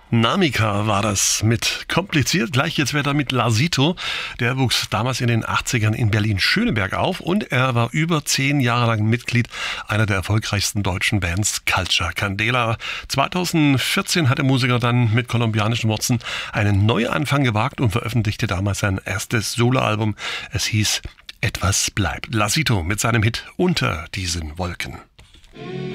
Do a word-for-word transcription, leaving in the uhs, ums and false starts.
Namika war das mit kompliziert. Gleich jetzt weiter mit Lasito. Der wuchs damals in den achtzigern in Berlin-Schöneberg auf und er war über zehn Jahre lang Mitglied einer der erfolgreichsten deutschen Bands Culture Candela. zweitausendvierzehn hat der Musiker dann mit kolumbianischen Wurzeln einen Neuanfang gewagt und veröffentlichte damals sein erstes Soloalbum. Es hieß Etwas bleibt. Lasito mit seinem Hit Unter diesen Wolken.